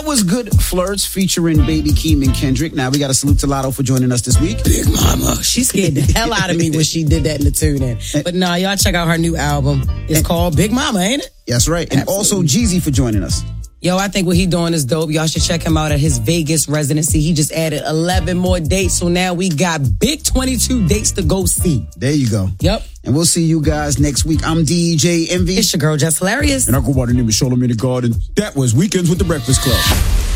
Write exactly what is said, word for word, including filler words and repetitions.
was Good Flirts featuring Baby Keem and Kendrick. Now we got to salute to Lotto for joining us this week. Big Mama. She scared the hell out of me when she did that in the tune-in. But nah, y'all check out her new album. It's called Big Mama, ain't it? That's right. And Absolutely. also Jeezy for joining us. Yo, I think what he doing is dope. Y'all should check him out at his Vegas residency. He just added eleven more dates. So now we got big twenty-two dates to go see. There you go. Yep. And we'll see you guys next week. I'm D J Envy. It's your girl, Just Hilarious. And I go by the name of Charlamagne the God. And that was Weekends with the Breakfast Club.